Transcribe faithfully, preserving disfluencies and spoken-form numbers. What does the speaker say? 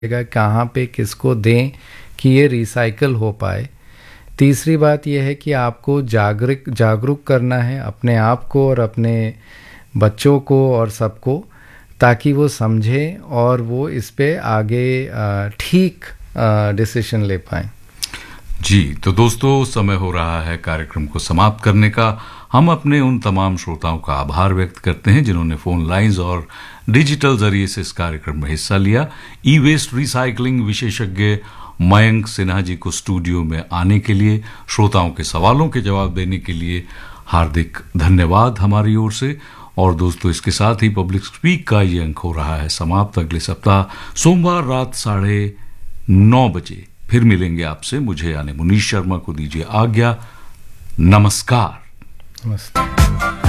कहाँ पे किसको दें कि ये रिसाइकल हो पाए। तीसरी बात यह है कि आपको जागरूक जागरूक करना है अपने आप को और अपने बच्चों को और सबको, ताकि वो समझें और वो इस पे आगे ठीक डिसीजन ले पाएं। जी, तो दोस्तों समय हो रहा है कार्यक्रम को समाप्त करने का। हम अपने उन तमाम श्रोताओं का आभार व्यक्त करते हैं जिन्होंने फोन लाइंस और डिजिटल जरिए से इस कार्यक्रम में हिस्सा लिया। ई वेस्ट रिसाइकलिंग विशेषज्ञ मयंक सिन्हा जी को स्टूडियो में आने के लिए, श्रोताओं के सवालों के जवाब देने के लिए हार्दिक धन्यवाद हमारी ओर से। और दोस्तों, इसके साथ ही पब्लिक स्पीक का ये अंक हो रहा है समाप्त। अगले सप्ताह सोमवार रात साढ़े नौ बजे फिर मिलेंगे आपसे। मुझे यानी मुनीश शर्मा को दीजिए आज्ञा। नमस्कार। नमस्ते।